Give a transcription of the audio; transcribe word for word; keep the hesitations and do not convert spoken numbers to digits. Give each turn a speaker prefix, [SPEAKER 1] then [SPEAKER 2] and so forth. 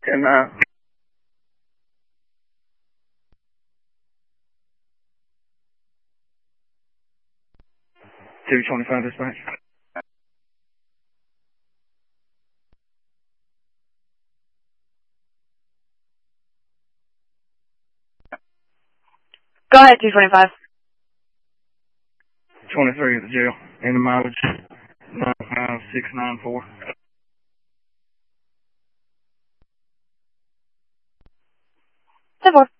[SPEAKER 1] ten nine. two twenty-five dispatch.
[SPEAKER 2] Go ahead, two twenty-five.
[SPEAKER 1] twenty-three at the jail. In the mileage. nine five six nine four.
[SPEAKER 2] ten four.